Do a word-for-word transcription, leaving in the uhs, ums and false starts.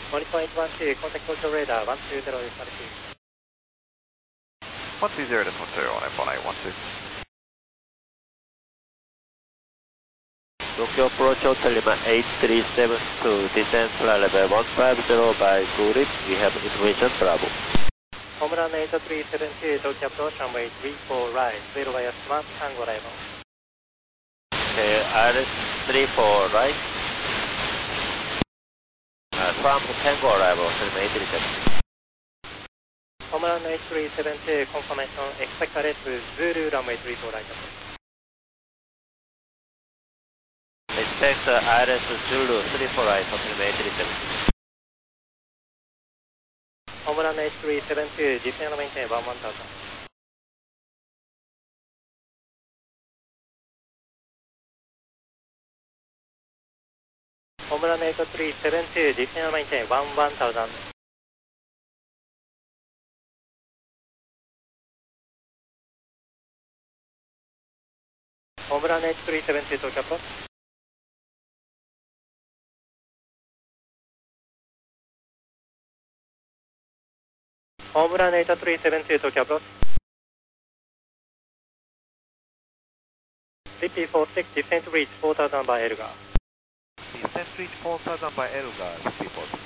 one point one two, contact control radar one two zero is received. one two zero decimal two on F one eight one two. Tokyo approach Hotel Lima eight three seven two, descend flight level one five zero by Gulip, we have information trouble. Homeland eight three seven two, Tokyo approach runway three four right, zero bias one, Tango arrival. Okay, R S three four right. Uh, Trump Tango arrival, Lima eight three seven. Homeland eight three seven two, confirmation, expect arrest Zulu runway three four right. Expect uh, R S Zulu three four right, Lima eight three seven. Homeland eight three seven two, descend and maintain one one thousand. Homeland eight three seven two, descend and maintain one one thousand. Homeland eight three seven two, Tokyo approach. Homeland eight three seven two, Tokyo approach. C P four six, descent reach four thousand by Elgar. Descent reach four thousand by Elgar, C P four six.